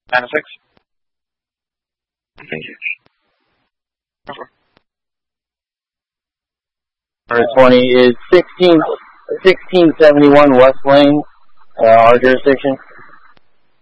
906. Thank you. 20 is 1671 West Lane, our jurisdiction.